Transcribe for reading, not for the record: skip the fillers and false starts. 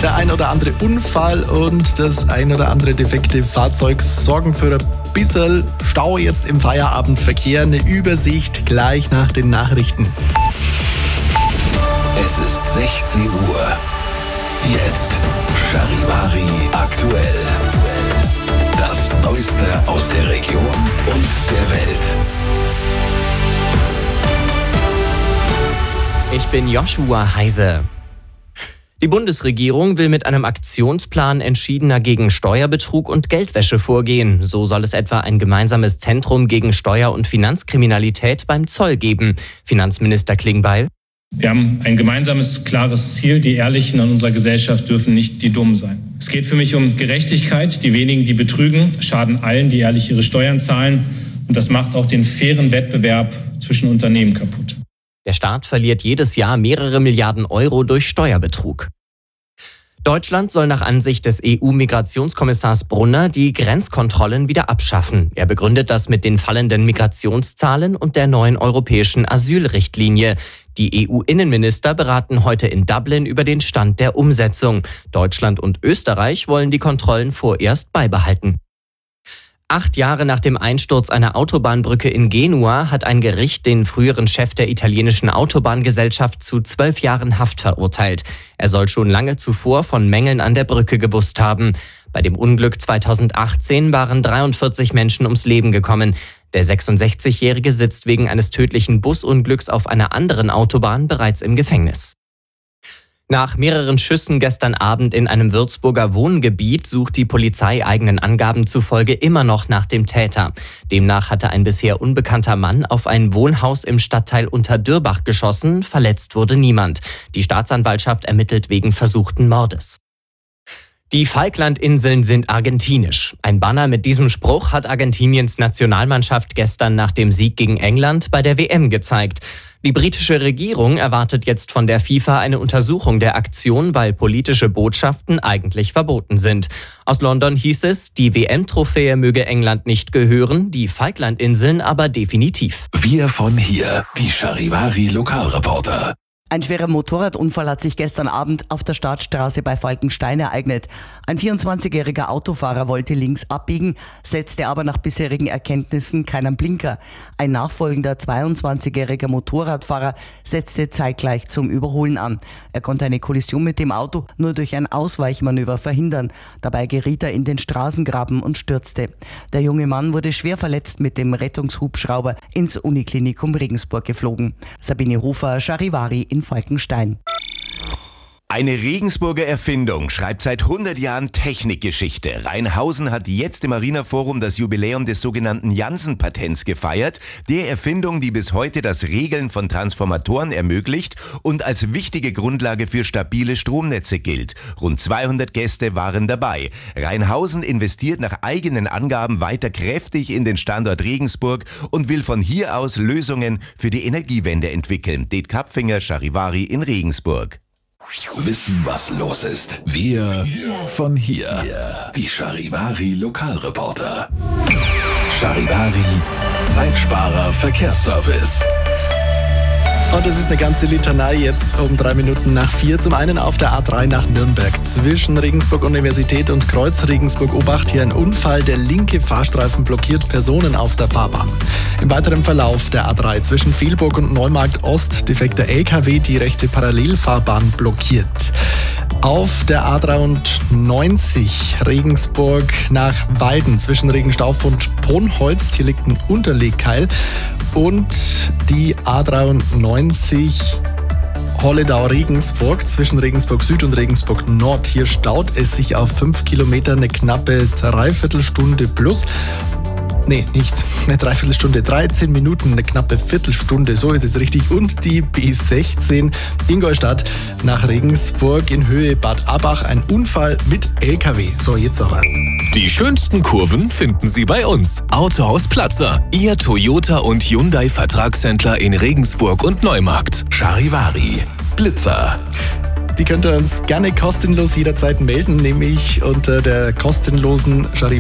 Der ein oder andere Unfall und das ein oder andere defekte Fahrzeug sorgen für ein bisschen Stau jetzt im Feierabendverkehr. Eine Übersicht gleich nach den Nachrichten. Es ist 16 Uhr. Jetzt Charivari aktuell. Das Neueste aus der Region und der Welt. Ich bin Joshua Heise. Die Bundesregierung will mit einem Aktionsplan entschiedener gegen Steuerbetrug und Geldwäsche vorgehen. So soll es etwa ein gemeinsames Zentrum gegen Steuer- und Finanzkriminalität beim Zoll geben. Finanzminister Klingbeil: Wir haben ein gemeinsames, klares Ziel. Die Ehrlichen in unserer Gesellschaft dürfen nicht die Dummen sein. Es geht für mich um Gerechtigkeit. Die wenigen, die betrügen, schaden allen, die ehrlich ihre Steuern zahlen. Und das macht auch den fairen Wettbewerb zwischen Unternehmen kaputt. Der Staat verliert jedes Jahr mehrere Milliarden Euro durch Steuerbetrug. Deutschland soll nach Ansicht des EU-Migrationskommissars Brunner die Grenzkontrollen wieder abschaffen. Er begründet das mit den fallenden Migrationszahlen und der neuen europäischen Asylrichtlinie. Die EU-Innenminister beraten heute in Dublin über den Stand der Umsetzung. Deutschland und Österreich wollen die Kontrollen vorerst beibehalten. 8 Jahre nach dem Einsturz einer Autobahnbrücke in Genua hat ein Gericht den früheren Chef der italienischen Autobahngesellschaft zu 12 Jahren Haft verurteilt. Er soll schon lange zuvor von Mängeln an der Brücke gewusst haben. Bei dem Unglück 2018 waren 43 Menschen ums Leben gekommen. Der 66-Jährige sitzt wegen eines tödlichen Busunglücks auf einer anderen Autobahn bereits im Gefängnis. Nach mehreren Schüssen gestern Abend in einem Würzburger Wohngebiet sucht die Polizei eigenen Angaben zufolge immer noch nach dem Täter. Demnach hatte ein bisher unbekannter Mann auf ein Wohnhaus im Stadtteil Unterdürbach geschossen, verletzt wurde niemand. Die Staatsanwaltschaft ermittelt wegen versuchten Mordes. Die Falklandinseln sind argentinisch. Ein Banner mit diesem Spruch hat Argentiniens Nationalmannschaft gestern nach dem Sieg gegen England bei der WM gezeigt. Die britische Regierung erwartet jetzt von der FIFA eine Untersuchung der Aktion, weil politische Botschaften eigentlich verboten sind. Aus London hieß es, die WM-Trophäe möge England nicht gehören, die Falklandinseln aber definitiv. Wir von hier, die Charivari Lokalreporter. Ein schwerer Motorradunfall hat sich gestern Abend auf der Startstraße bei Falkenstein ereignet. Ein 24-jähriger Autofahrer wollte links abbiegen, setzte aber nach bisherigen Erkenntnissen keinen Blinker. Ein nachfolgender 22-jähriger Motorradfahrer setzte zeitgleich zum Überholen an. Er konnte eine Kollision mit dem Auto nur durch ein Ausweichmanöver verhindern. Dabei geriet er in den Straßengraben und stürzte. Der junge Mann wurde schwer verletzt mit dem Rettungshubschrauber ins Uniklinikum Regensburg geflogen. Sabine Hofer, Charivari in Falkenstein. Eine Regensburger Erfindung schreibt seit 100 Jahren Technikgeschichte. Rheinhausen hat jetzt im Arena Forum das Jubiläum des sogenannten Janssen-Patents gefeiert. Der Erfindung, die bis heute das Regeln von Transformatoren ermöglicht und als wichtige Grundlage für stabile Stromnetze gilt. Rund 200 Gäste waren dabei. Rheinhausen investiert nach eigenen Angaben weiter kräftig in den Standort Regensburg und will von hier aus Lösungen für die Energiewende entwickeln. Det Kapfinger, Charivari in Regensburg. Wissen, was los ist. Wir von hier. Die Charivari Lokalreporter. Charivari Zeitsparer Verkehrsservice. Und es ist eine ganze Litanei jetzt um 3 Minuten nach 4. Zum einen auf der A3 nach Nürnberg. Zwischen Regensburg Universität und Kreuz Regensburg-Obacht hier ein Unfall. Der linke Fahrstreifen blockiert Personen auf der Fahrbahn. Im weiteren Verlauf der A3 zwischen Velburg und Neumarkt Ost defekter LKW, die rechte Parallelfahrbahn blockiert. Auf der A93 Regensburg nach Weiden zwischen Regenstauf und Ponholz. Hier liegt ein Unterlegkeil. Und die A93 Holledau-Regensburg zwischen Regensburg Süd und Regensburg Nord. Hier staut es sich auf 5 Kilometer eine knappe Dreiviertelstunde plus. Nee, nicht eine Dreiviertelstunde, 13 Minuten, eine knappe Viertelstunde, so ist es richtig. Und die B16 Ingolstadt nach Regensburg in Höhe Bad Abach, ein Unfall mit LKW. So, jetzt aber. Die schönsten Kurven finden Sie bei uns. Autohaus Platzer, Ihr Toyota und Hyundai Vertragshändler in Regensburg und Neumarkt. Charivari Blitzer. Die könnt ihr uns gerne kostenlos jederzeit melden, nämlich unter der kostenlosen Charivari